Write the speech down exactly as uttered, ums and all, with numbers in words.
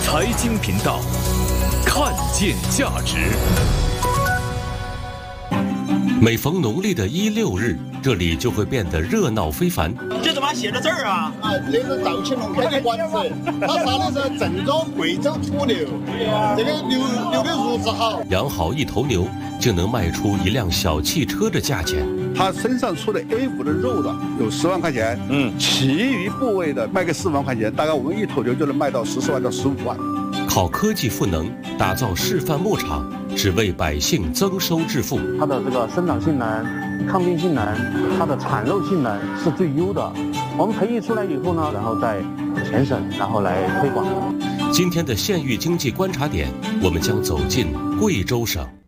财经频道，看见价值。每逢农历的一六日，这里就会变得热闹非凡。 这怎么写着字儿啊？ 啊，那是赵庆龙开的馆子，他上的是郑州贵州土牛，这个牛牛的肉质好。 养好一头牛，就能卖出一辆小汽车的价钱。 他身上出的 A 五的肉的有十万块钱，嗯，其余部位的卖个四万块钱，大概我们一头牛就能卖到十四万到十五万。 靠科技赋能打造示范牧场，只为百姓增收致富。 它的这个生长性能、抗病性能、它的产肉性能是最优的。我们培育出来以后呢，然后在全省然后来推广。 今天的县域经济观察点，我们将走进贵州省。